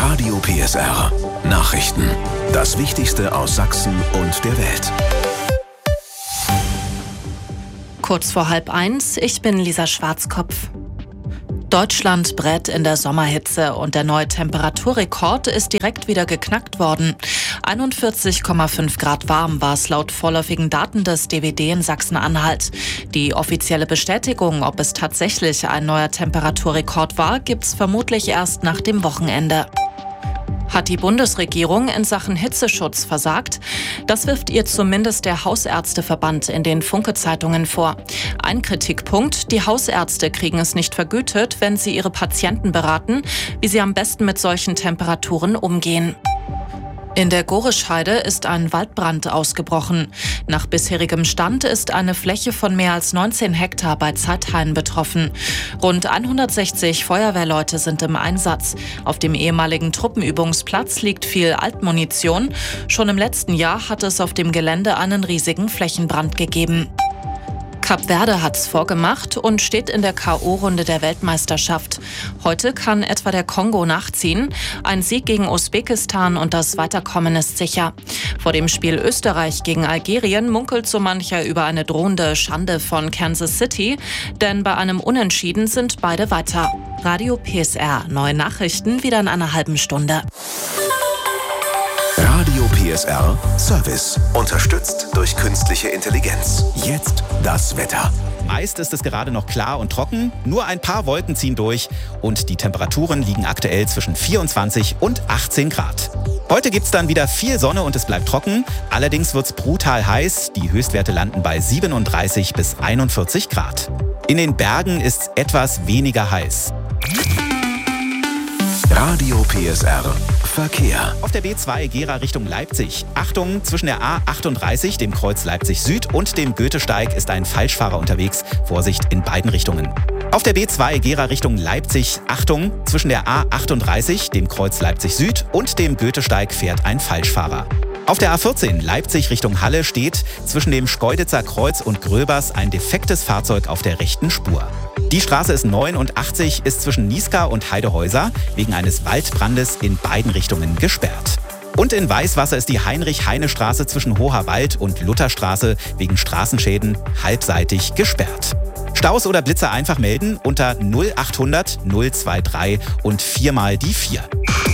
Radio PSR. Nachrichten. Das Wichtigste aus Sachsen und der Welt. Kurz vor 12:30, ich bin Lisa Schwarzkopf. Deutschland brät in der Sommerhitze und der neue Temperaturrekord ist direkt wieder geknackt worden. 41,5 Grad warm war es laut vorläufigen Daten des DWD in Sachsen-Anhalt. Die offizielle Bestätigung, ob es tatsächlich ein neuer Temperaturrekord war, gibt's vermutlich erst nach dem Wochenende. Hat die Bundesregierung in Sachen Hitzeschutz versagt? Das wirft ihr zumindest der Hausärzteverband in den Funke-Zeitungen vor. Ein Kritikpunkt: Die Hausärzte kriegen es nicht vergütet, wenn sie ihre Patienten beraten, wie sie am besten mit solchen Temperaturen umgehen. In der Gorescheide ist ein Waldbrand ausgebrochen. Nach bisherigem Stand ist eine Fläche von mehr als 19 Hektar bei Zeithain betroffen. Rund 160 Feuerwehrleute sind im Einsatz. Auf dem ehemaligen Truppenübungsplatz liegt viel Altmunition. Schon im letzten Jahr hat es auf dem Gelände einen riesigen Flächenbrand gegeben. Kap Verde hat's vorgemacht und steht in der K.O.-Runde der Weltmeisterschaft. Heute kann etwa der Kongo nachziehen. Ein Sieg gegen Usbekistan und das Weiterkommen ist sicher. Vor dem Spiel Österreich gegen Algerien munkelt so mancher über eine drohende Schande von Kansas City, denn bei einem Unentschieden sind beide weiter. Radio PSR, neue Nachrichten wieder in einer halben Stunde. Radio PSR Service. Unterstützt durch künstliche Intelligenz. Jetzt das Wetter. Meist ist es gerade noch klar und trocken, nur ein paar Wolken ziehen durch und die Temperaturen liegen aktuell zwischen 24 und 18 Grad. Heute gibt's dann wieder viel Sonne und es bleibt trocken, allerdings wird's brutal heiß, die Höchstwerte landen bei 37 bis 41 Grad. In den Bergen ist etwas weniger heiß. Radio PSR Verkehr. Auf der B2 Gera Richtung Leipzig. Achtung, zwischen der A38, dem Kreuz Leipzig Süd, und dem Goethesteig ist ein Falschfahrer unterwegs. Vorsicht in beiden Richtungen. Auf der B2 Gera Richtung Leipzig. Achtung, zwischen der A38, dem Kreuz Leipzig Süd, und dem Goethesteig fährt ein Falschfahrer. Auf der A14 Leipzig Richtung Halle steht zwischen dem Schkeuditzer Kreuz und Gröbers ein defektes Fahrzeug auf der rechten Spur. Die Straße ist 89, ist zwischen Niesca und Heidehäuser wegen eines Waldbrandes in beiden Richtungen gesperrt. Und in Weißwasser ist die Heinrich-Heine-Straße zwischen Hoher Wald und Lutherstraße wegen Straßenschäden halbseitig gesperrt. Staus oder Blitzer einfach melden unter 0800 023 und 4 mal die 4.